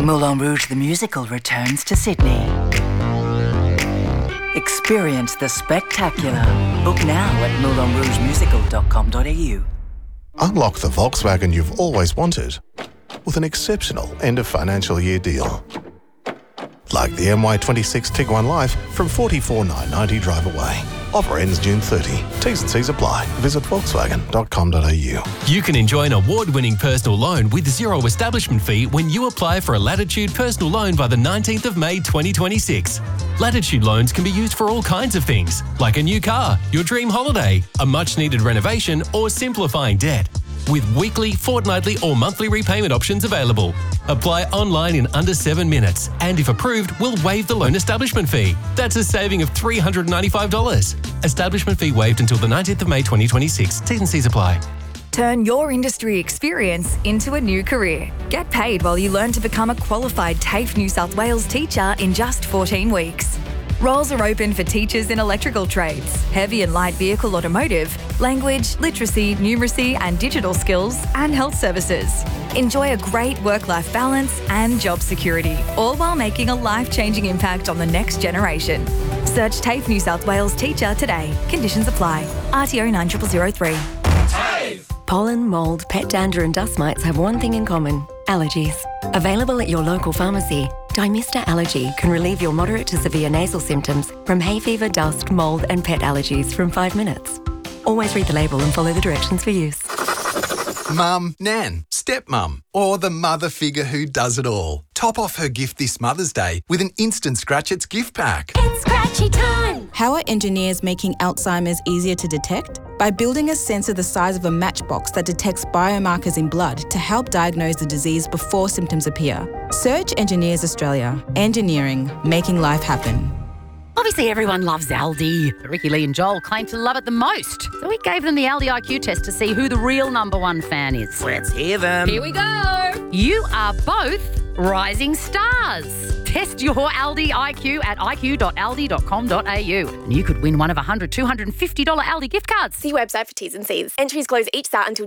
Moulin Rouge the Musical returns to Sydney. Experience the spectacular. Book now at moulinrougemusical.com.au. Unlock the Volkswagen you've always wanted with an exceptional end of financial year deal. Like the MY26 Tiguan Life from $44,990 drive away. Offer ends June 30. T's and C's apply. Visit volkswagen.com.au. You can enjoy an award-winning personal loan with zero establishment fee when you apply for a Latitude personal loan by the 19th of May 2026. Latitude loans can be used for all kinds of things, like a new car, your dream holiday, a much-needed renovation, or simplifying debt. With weekly, fortnightly or monthly repayment options available. Apply online in under 7 minutes and if approved, we'll waive the loan establishment fee. That's a saving of $395. Establishment fee waived until the 19th of May 2026. T's and C's apply. Turn your industry experience into a new career. Get paid while you learn to become a qualified TAFE New South Wales teacher in just 14 weeks. Roles are open for teachers in electrical trades, heavy and light vehicle automotive, language, literacy, numeracy and digital skills, and health services. Enjoy a great work-life balance and job security, all while making a life-changing impact on the next generation. Search TAFE New South Wales Teacher today. Conditions apply. RTO 90003. Pollen, mould, pet dander and dust mites have one thing in common: allergies. Available at your local pharmacy, Dymista Allergy can relieve your moderate to severe nasal symptoms from hay fever, dust, mould and pet allergies from 5 minutes. Always read the label and follow the directions for use. Mum, Nan, stepmum, or the mother figure who does it all. Top off her gift this Mother's Day with an instant Scratch-Its gift pack. It's scratchy time! How are engineers making Alzheimer's easier to detect? By building a sensor the size of a matchbox that detects biomarkers in blood to help diagnose the disease before symptoms appear. Search Engineers Australia. Engineering, making life happen. Obviously, everyone loves Aldi. But Ricky, Lee and Joel claim to love it the most. So we gave them the Aldi IQ test to see who the real number one fan is. Let's hear them. Here we go. You are both rising stars. Test your Aldi IQ at iq.aldi.com.au. And you could win one of $100, $250 Aldi gift cards. See website for T's and C's. Entries close each Sat until